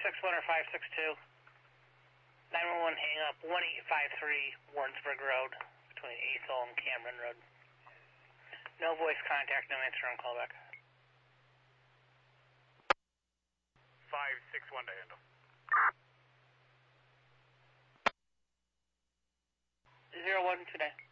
561 or 562. 911 hang up 1853 Warrensburg Road between Ethel and Cameron Road. No voice contact, no answer on callback. 561 to handle. 01 today.